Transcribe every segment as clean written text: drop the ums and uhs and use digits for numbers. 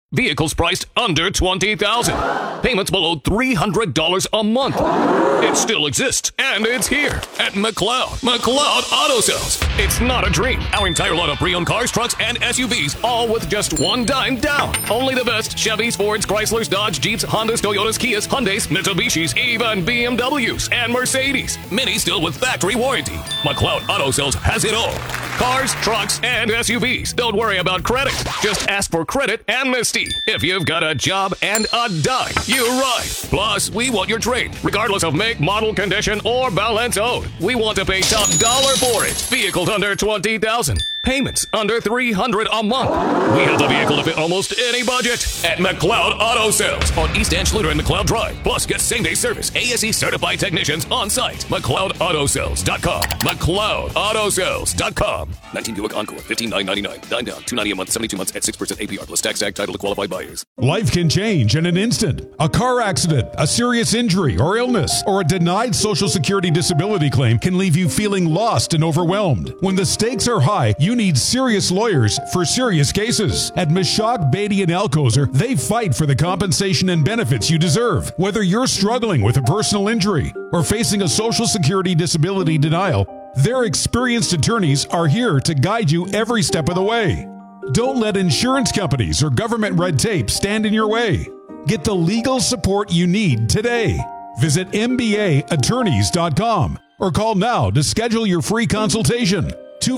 Vehicles priced under $20,000. Payments below $300 a month. It still exists, and it's here at McLeod. McLeod Auto Sales. It's not a dream. Our entire line of pre-owned cars, trucks, and SUVs, all with just one dime down. Only the best Chevys, Fords, Chryslers, Dodge, Jeeps, Hondas, Toyotas, Kias, Hyundais, Mitsubishis, even BMWs and Mercedes. Many still with factory warranty. McLeod Auto Sales has it all. Cars, trucks, and SUVs. Don't worry about credit. Just ask for credit amnesty. If you've got a job and a dime, you're right. Plus, we want your trade, regardless of make, model, condition, or balance owed. We want to pay top dollar for it. Vehicles under $20,000. Payments under $300 a month. We have the vehicle to fit almost any budget at McLeod Auto Sales on East Anschluter and McLeod Drive. Plus, get same-day service. ASE certified technicians on site. McLeodAutoSales.com. McLeodAutoSales.com. 19 Buick Encore, $15,999. 9 down, $290 a month, 72 months at 6% APR plus tax tag title to qualified buyers. Life can change in an instant. A car accident, a serious injury or illness, or a denied Social Security disability claim can leave you feeling lost and overwhelmed. When the stakes are high, you need serious lawyers for serious cases. At Mishak, Beatty, and Alcozer, they fight for the compensation and benefits you deserve. Whether you're struggling with a personal injury or facing a Social Security disability denial, their experienced attorneys are here to guide you every step of the way. Don't let insurance companies or government red tape stand in your way. Get the legal support you need today. Visit MBAattorneys.com or call now to schedule your free consultation.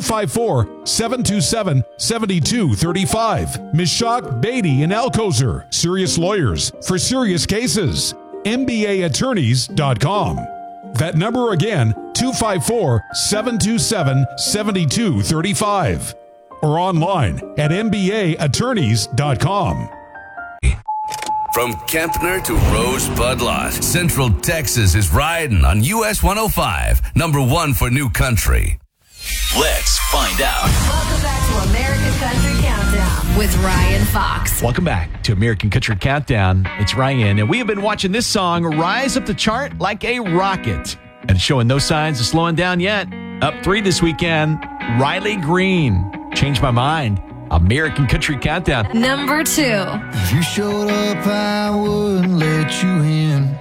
254-727-7235. Mishak, Beatty, and Alcozer. Serious lawyers for serious cases. MBAattorneys.com. That number again, 254-727-7235. Or online at MBAattorneys.com. From Kempner to Rosebud Lot, Central Texas is riding on US 105, number one for new country. Let's find out. Welcome back to American Country Countdown with Ryan Fox. Welcome back to American Country Countdown. It's Ryan, and we have been watching this song rise up the chart like a rocket. And it's showing no signs of slowing down yet. Up 3 this weekend, Riley Green. Changed My Mind. American Country Countdown. Number 2. If you showed up, I wouldn't let you in.